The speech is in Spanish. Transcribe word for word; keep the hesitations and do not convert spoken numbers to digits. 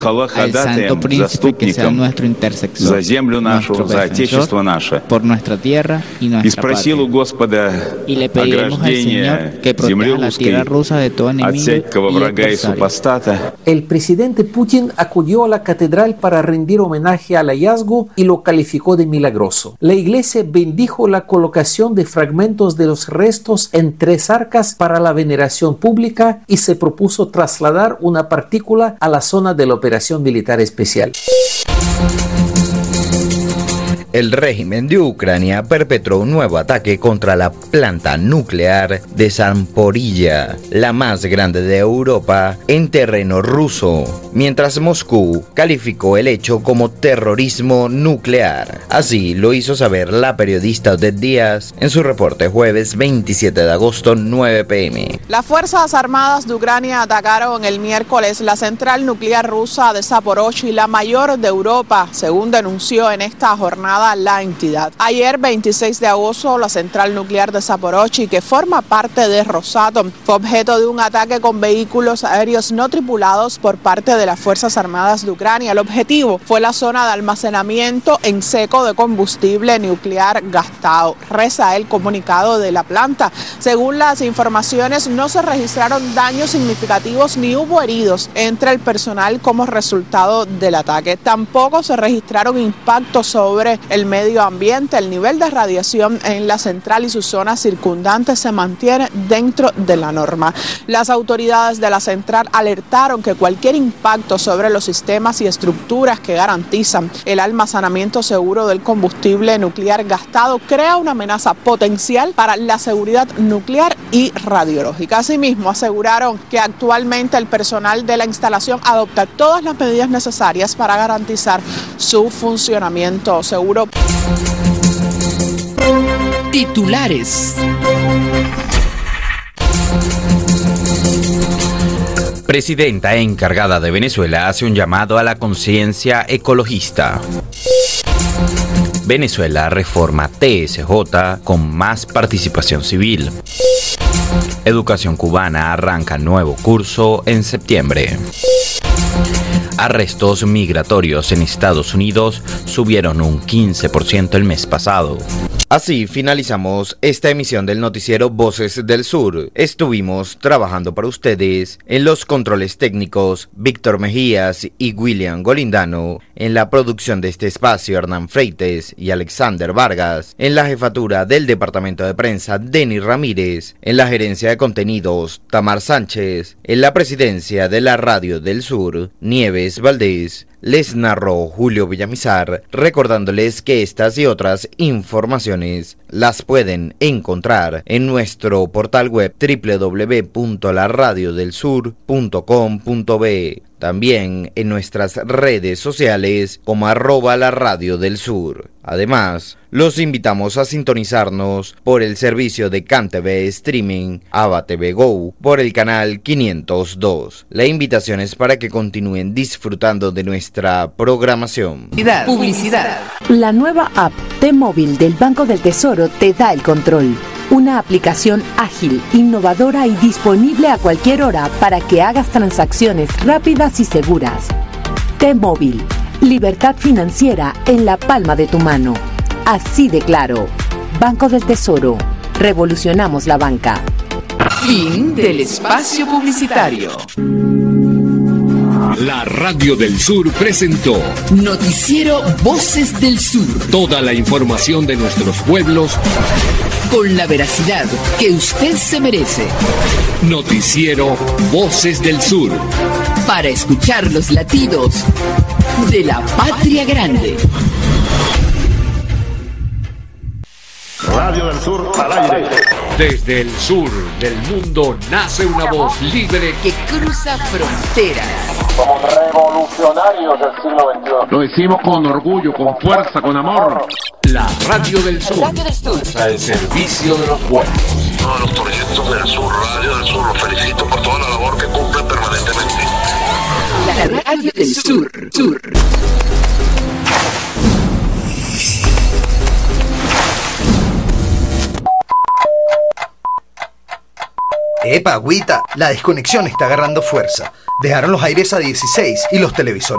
al Santo Príncipe que sea nuestro intercesor, за землю нашу, nuestro за Отечество defensor наше. por nuestra tierra y И nuestra спросил у patria. Господа Y le pediremos al Señor ограждение que земли proteja la tierra русской rusa de todo от enemigo всякого y врага и adversario. супостата. El presidente Putin acudió a la catedral para rendir homenaje al hallazgo y lo calificó de milagroso. La iglesia bendijo la colocación de fragmentos de los restos en tres arcas para la veneración pública y se propuso trasladar una partícula a la zona de la operación militar especial. El régimen de Ucrania perpetró un nuevo ataque contra la planta nuclear de Zaporilla, la más grande de Europa, en terreno ruso, mientras Moscú calificó el hecho como terrorismo nuclear. Así lo hizo saber la periodista Odette Díaz en su reporte jueves veintisiete de agosto, nueve pe eme. Las Fuerzas Armadas de Ucrania atacaron el miércoles la central nuclear rusa de Zaporozhye, la mayor de Europa, según denunció en esta jornada la entidad. Ayer, veintiséis de agosto, la central nuclear de Zaporozhye, que forma parte de Rosatom, fue objeto de un ataque con vehículos aéreos no tripulados por parte de las Fuerzas Armadas de Ucrania. El objetivo fue la zona de almacenamiento en seco de combustible nuclear gastado, reza el comunicado de la planta. Según las informaciones, no se registraron daños significativos ni hubo heridos entre el personal como resultado del ataque. Tampoco se registraron impactos sobre el medio ambiente. El nivel de radiación en la central y sus zonas circundantes se mantiene dentro de la norma. Las autoridades de la central alertaron que cualquier impacto sobre los sistemas y estructuras que garantizan el almacenamiento seguro del combustible nuclear gastado crea una amenaza potencial para la seguridad nuclear y radiológica. Asimismo, aseguraron que actualmente el personal de la instalación adopta todas las medidas necesarias para garantizar su funcionamiento seguro. Titulares. Presidenta encargada de Venezuela hace un llamado a la conciencia ecologista. Venezuela reforma T S J con más participación civil. Educación cubana arranca nuevo curso en septiembre. Arrestos migratorios en Estados Unidos subieron un quince por ciento el mes pasado. Así finalizamos esta emisión del noticiero Voces del Sur. Estuvimos trabajando para ustedes en los controles técnicos Víctor Mejías y William Golindano, en la producción de este espacio Hernán Freites y Alexander Vargas, en la jefatura del departamento de prensa Denis Ramírez, en la gerencia de contenidos Tamar Sánchez, en la presidencia de la Radio del Sur Nieves Valdés. Les narró Julio Villamizar, recordándoles que estas y otras informaciones las pueden encontrar en nuestro portal web doble u doble u doble u punto la radio del sur punto com punto be. También en nuestras redes sociales como arroba la radio del sur. Además, los invitamos a sintonizarnos por el servicio de CanTV Streaming, Ava T V Go, por el canal quinientos dos. La invitación es para que continúen disfrutando de nuestra programación. Publicidad. Publicidad. La nueva app T-Móvil del Banco del Tesoro te da el control. Una aplicación ágil, innovadora y disponible a cualquier hora para que hagas transacciones rápidas y seguras. T-Móvil. Libertad financiera en la palma de tu mano. Así de claro. Banco del Tesoro. Revolucionamos la banca. Fin del espacio publicitario. La Radio del Sur presentó Noticiero Voces del Sur. Toda la información de nuestros pueblos con la veracidad que usted se merece. Noticiero Voces del Sur. Para escuchar los latidos de la patria grande. Radio del Sur al aire. Desde el sur del mundo nace una voz libre que cruza fronteras. Somos revolucionarios del siglo veintiuno. Lo decimos con orgullo, con fuerza, con amor. La Radio del Sur. Radio del Sur. Al servicio de los pueblos. Todos los torcientos del sur, Radio del Sur, los felicito por toda la labor que cumplen permanentemente. La Radio del Sur. Sur. Epa, agüita, la desconexión está agarrando fuerza. Dejaron los aires a dieciséis y los televisores